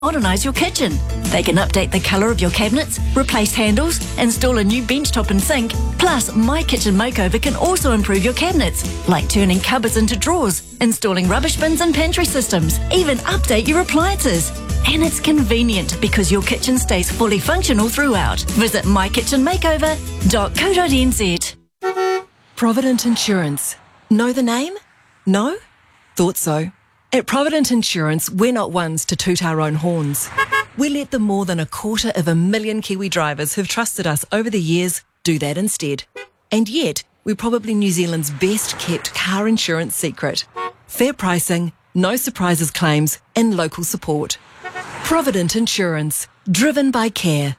Modernise your kitchen. They can update the colour of your cabinets, replace handles, install a new benchtop and sink. Plus, My Kitchen Makeover can also improve your cabinets, like turning cupboards into drawers, installing rubbish bins and pantry systems, even update your appliances. And it's convenient because your kitchen stays fully functional throughout. Visit mykitchenmakeover.co.nz. Provident Insurance. Know the name? No? Thought so. At Provident Insurance, we're not ones to toot our own horns. We let the more than 250,000 Kiwi drivers who've trusted us over the years do that instead. And yet, we're probably New Zealand's best kept car insurance secret. Fair pricing, no surprises claims, and local support. Provident Insurance. Driven by care.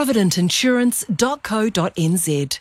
providentinsurance.co.nz.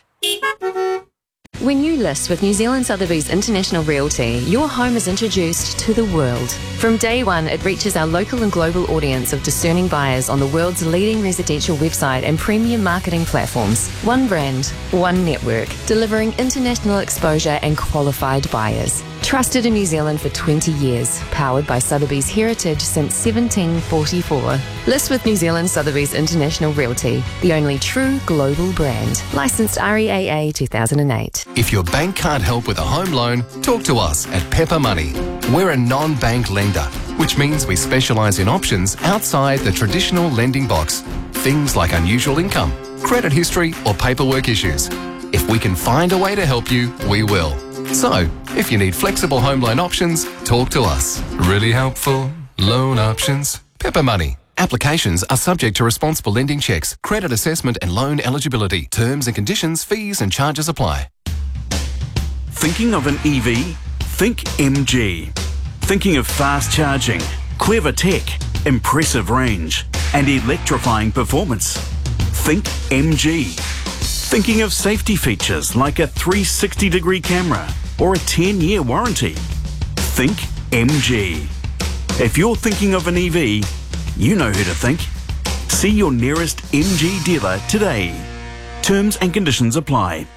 When you list with New Zealand Sotheby's International Realty, your home is introduced to the world. From day one, it reaches our local and global audience of discerning buyers on the world's leading residential website and premium marketing platforms. One brand, one network, delivering international exposure and qualified buyers. Trusted in New Zealand for 20 years, powered by Sotheby's heritage since 1744. List with New Zealand Sotheby's International Realty, the only true global brand. Licensed REAA 2008. If your bank can't help with a home loan, talk to us at Pepper Money. We're a non-bank lender, which means we specialise in options outside the traditional lending box. Things like unusual income, credit history or paperwork issues. If we can find a way to help you, we will. So, if you need flexible home loan options, talk to us. Really helpful loan options. Pepper Money. Applications are subject to responsible lending checks, credit assessment and loan eligibility. Terms and conditions, fees and charges apply. Thinking of an EV? Think MG. Thinking of fast charging, clever tech, impressive range and electrifying performance? Think MG. Thinking of safety features like a 360-degree camera or a 10-year warranty? Think MG. If you're thinking of an EV, you know who to think. See your nearest MG dealer today. Terms and conditions apply.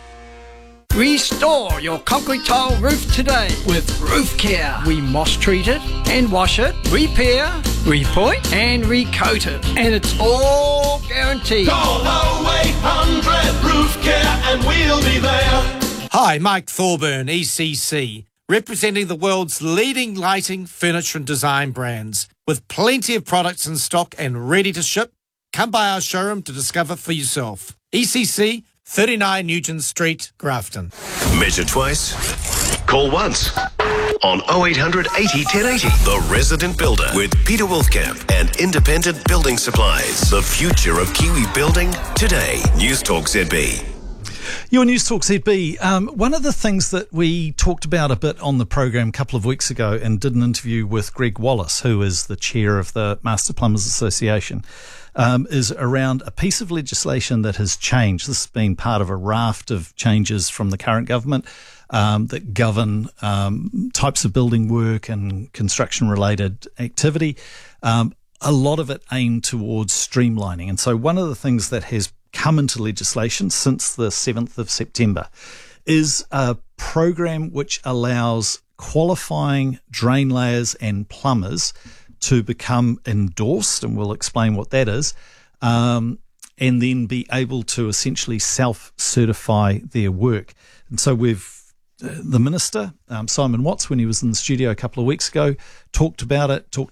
Restore your concrete tile roof today with Roof Care. We moss treat it and wash it, repair, repoint and recoat it. And it's all guaranteed. Call 0800 Roof Care and we'll be there. Hi, Mike Thorburn, ECC, representing the world's leading lighting, furniture and design brands. With plenty of products in stock and ready to ship, come by our showroom to discover for yourself. ECC, 39 Nugent Street, Grafton. Measure twice, call once. On 0800 80 1080. The Resident Builder with Peter Wolfkamp and Independent Building Supplies. The future of Kiwi building today. News Talk ZB. Your News Talk ZB. One of the things that we talked about a bit on the program a couple of weeks ago and did an interview with Greg Wallace, who is the chair of the Master Plumbers Association, is around a piece of legislation that has changed. This has been part of a raft of changes from the current government that govern types of building work and construction-related activity. A lot of it aimed towards streamlining. And so one of the things that has come into legislation since the 7th of September is a program which allows qualifying drain layers and plumbers to become endorsed, and we'll explain what that is, and then be able to essentially self-certify their work. And so the Minister, Simon Watts, when he was in the studio a couple of weeks ago, talked about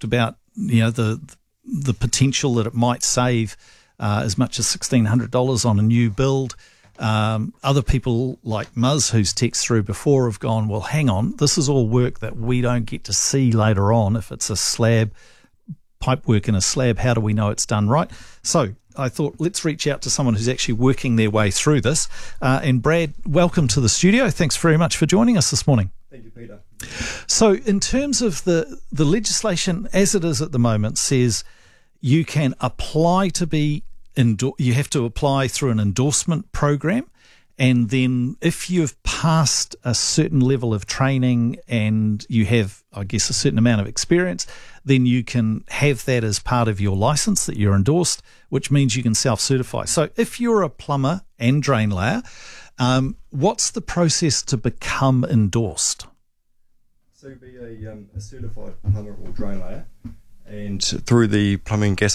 the potential that it might save as much as $1,600 on a new build. Other people like Muzz, who's texted through before, have gone, well, hang on, this is all work that we don't get to see later on. If it's a slab, pipe work in a slab, how do we know it's done right? So I thought, let's reach out to someone who's actually working their way through this. And Brad, welcome to the studio. Thanks very much for joining us this morning. Thank you, Peter. So in terms of the legislation as it is at the moment says you can apply to be you have to apply through an endorsement program, and then if you've passed a certain level of training and you have, I guess, a certain amount of experience, then you can have that as part of your license that you're endorsed, which means you can self-certify. So if you're a plumber and drain layer, what's the process to become endorsed? So be a certified plumber or drain layer, And through the plumbing gas